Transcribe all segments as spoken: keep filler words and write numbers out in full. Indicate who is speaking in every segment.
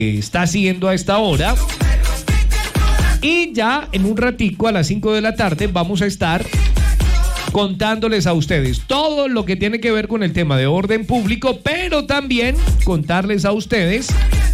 Speaker 1: está haciendo a esta hora. Y ya en un ratico, a las cinco de la tarde, vamos a estar contándoles a ustedes todo lo que tiene que ver con el tema de orden público, pero también contarles a ustedes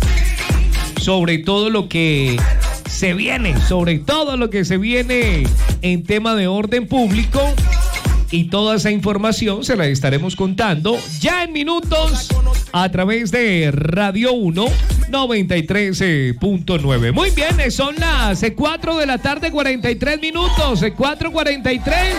Speaker 1: sobre todo lo que se viene, sobre todo lo que se viene en tema de orden público, y toda esa información se la estaremos contando ya en minutos a través de Radio uno noventa y tres punto nueve. Muy bien, son las cuatro de la tarde, cuarenta y tres minutos, cuatro cuarenta y tres.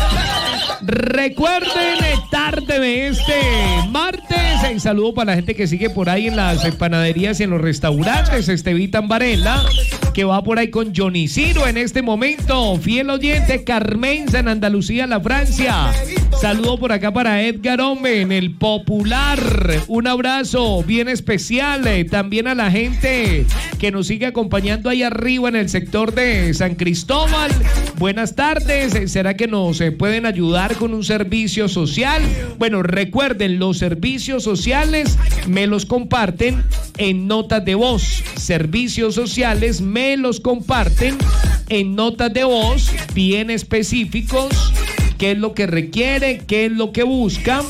Speaker 1: Recuerden, tarde de este martes, un saludo para la gente que sigue por ahí en las panaderías y en los restaurantes. Estevita Varela, que va por ahí con Johnny Ciro en este momento, fiel oyente. Carmenza en Andalucía, la Francia. Saludo por acá para Edgar Hombre en el Popular. Un abrazo bien especial eh, también a la gente que nos sigue acompañando ahí arriba en el sector de San Cristóbal. Buenas tardes. ¿Será que nos eh, pueden ayudar con un servicio social? Bueno, recuerden, los servicios sociales me los comparten en notas de voz. Servicios sociales me los comparten en notas de voz bien específicos. ¿Qué es lo que requiere? ¿Qué es lo que busca?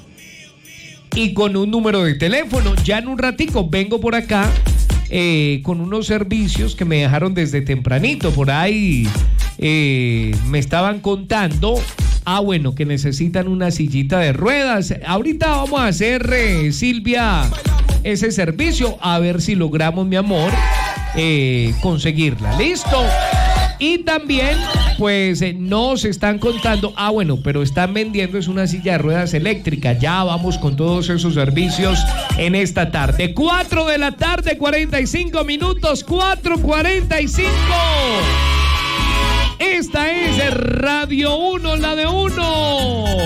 Speaker 1: Y con un número de teléfono. Ya en un ratico vengo por acá eh, con unos servicios que me dejaron desde tempranito. Por ahí eh, me estaban contando. Ah, bueno, que necesitan una sillita de ruedas. Ahorita vamos a hacer, eh, Silvia, ese servicio. A ver si logramos, mi amor, eh, conseguirla. ¿Listo? Y también, pues, eh, nos están contando, ah, bueno, pero están vendiendo es una silla de ruedas eléctrica. Ya vamos con todos esos servicios en esta tarde. cuatro de la tarde, cuarenta y cinco minutos, cuatro cuarenta y cinco. Esta es Radio uno, la de uno.